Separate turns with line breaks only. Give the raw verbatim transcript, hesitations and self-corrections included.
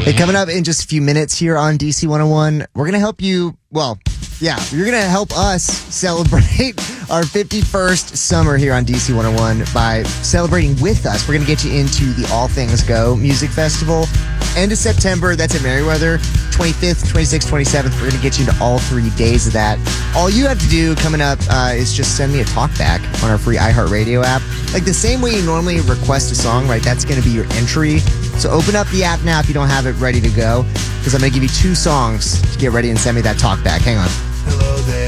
Hey, coming up in just a few minutes here on D C one oh one, we're going to help you, well, yeah, you're going to help us celebrate our fifty-first summer here on D C one oh one by celebrating with us. We're going to get you into the All Things Go Music Festival. End of September, that's at Merriweather. twenty-fifth, twenty-sixth, twenty-seventh, we're going to get you into all three days of that. All you have to do coming up uh, is just send me a talkback on our free iHeartRadio app. Like the same way you normally request a song, right? That's going to be your entry. So open up the app now if you don't have it ready to go, because I'm going to give you two songs to get ready and send me that talkback. Hang on.